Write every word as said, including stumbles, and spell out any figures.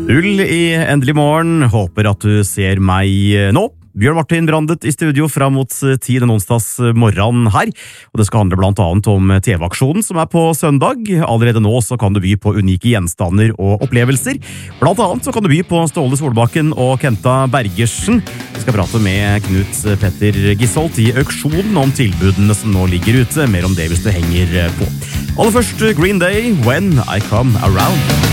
Ull i Endelig morgen, håper at du ser meg nå. Bjørn Martin Brandet i studio fram mot ti den onsdags morgen her. Og det skal handle blant annet om T V-aksjonen som er på søndag. Allerede nå så kan du by på unike gjenstander og opplevelser. Blant annet så kan du by på Ståle Solbakken og Kenta Bergersen. Vi skal prate med Knut Petter Gisholt i auksjonen om tilbudene som nå ligger ute. Mer om det hvis du henger på. Aller først Green Day, When I Come Around.